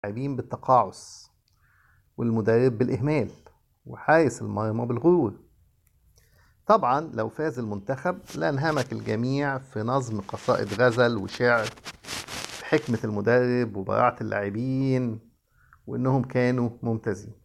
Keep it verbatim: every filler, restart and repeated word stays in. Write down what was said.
اللاعبين بالتقاعس، والمدرب بالإهمال، وحارس المرمى بالغرور. طبعا لو فاز المنتخب لانهمك الجميع في نظم قصائد غزل وشعر بحكمة المدرب وبراعة اللاعبين وإنهم كانوا ممتازين.